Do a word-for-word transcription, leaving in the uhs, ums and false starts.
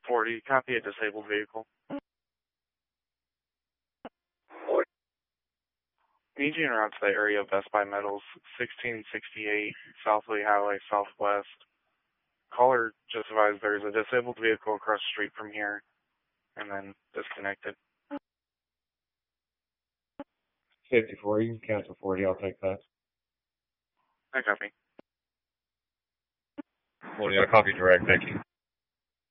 forty, copy a disabled vehicle. Need you en route to the area of Best Buy Metals, sixteen sixty-eight Southway Highway Southwest. Caller just advised there's a disabled vehicle across the street from here, and then disconnected. fifty-four, you can cancel forty, I'll take that. I copy. forty, I copy direct, thank you.